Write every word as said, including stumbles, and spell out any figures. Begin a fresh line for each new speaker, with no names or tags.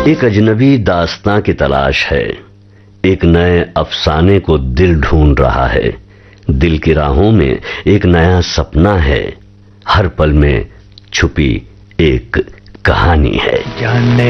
एक अजनबी दास्तां की तलाश है, एक नए अफसाने को दिल ढूंढ रहा है। दिल की राहों में एक नया सपना है, हर पल में छुपी एक कहानी है।
जानने